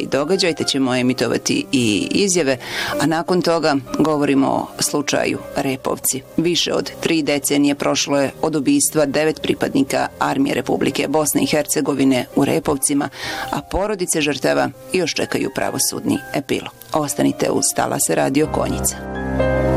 događaj, te ćemo emitovati i izjave, a nakon toga govorimo o slučaju Repovci. Više od 3 decenije prošlo je od ubistva 9 pripadnika Armije Republike Bosne i Hercegovine u Repovcima, a porodice žrtava još čekaju pravosudni epilog. Ostanite uz Talase Radio Konjica.